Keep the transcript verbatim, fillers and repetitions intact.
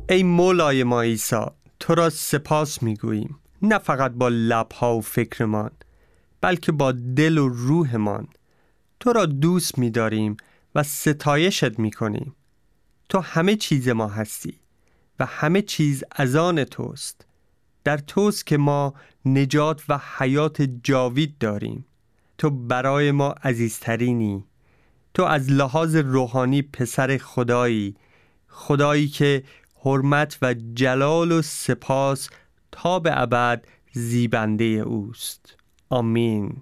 ای مولای ما عیسی، تو را سپاس میگوییم، نه فقط با لبها و فکرمان بلکه با دل و روحمان. تو را دوست می‌داریم و ستایشت می‌کنیم. تو همه چیز ما هستی و همه چیز از آن توست. در توست که ما نجات و حیات جاوید داریم. تو برای ما عزیزترینی. تو از لحاظ روحانی پسر خدایی، خدایی که حرمت و جلال و سپاس تا به ابد زیبنده اوست. آمین.